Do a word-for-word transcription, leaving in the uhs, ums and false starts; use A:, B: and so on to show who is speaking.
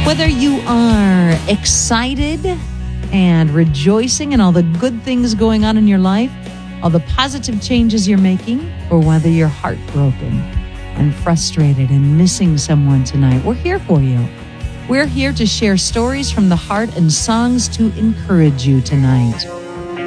A: Whether you are excited and rejoicing in all the good things going on in your life, all the positive changes you're making, or whether you're heartbroken and frustrated and missing someone tonight, we're here for you. We're here to share stories from the heart and songs to encourage you tonight.